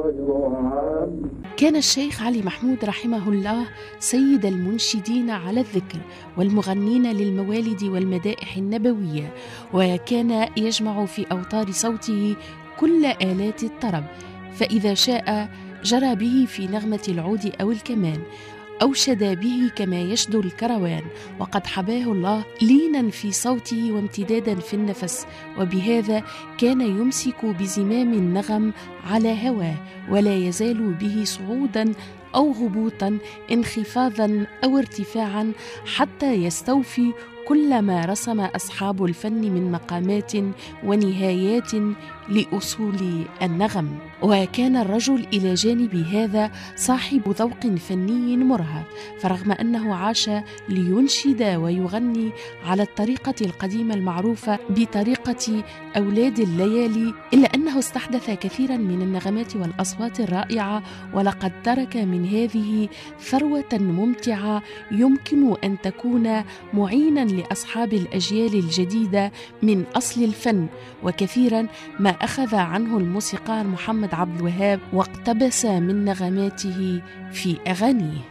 كان الشيخ علي محمود رحمه الله سيد المنشدين على الذكر والمغنين للموالد والمدائح النبوية، وكان يجمع في أوتار صوته كل آلات الطرب، فإذا شاء جرى به في نغمة العود أو الكمان، أوشد به كما يشدو الكروان، وقد حباه الله لينا في صوته وامتدادا في النفس، وبهذا كان يمسك بزمام النغم على هواه، ولا يزال به صعودا أو هبوطا، انخفاضا أو ارتفاعا، حتى يستوفي كل ما رسم أصحاب الفن من مقامات ونهايات لأصول النغم. وكان الرجل إلى جانب هذا صاحب ذوق فني مرهف، فرغم أنه عاش لينشد ويغني على الطريقة القديمة المعروفة بطريقة أولاد الليالي، إلا أنه استحدث كثيرا من النغمات والأصوات الرائعة، ولقد ترك من هذه ثروة ممتعة يمكن أن تكون معينا لأصحاب الأجيال الجديدة من أصل الفن. وكثيرا ما أخذ عنه الموسيقار محمد عبد الوهاب واقتبس من نغماته في أغانيه.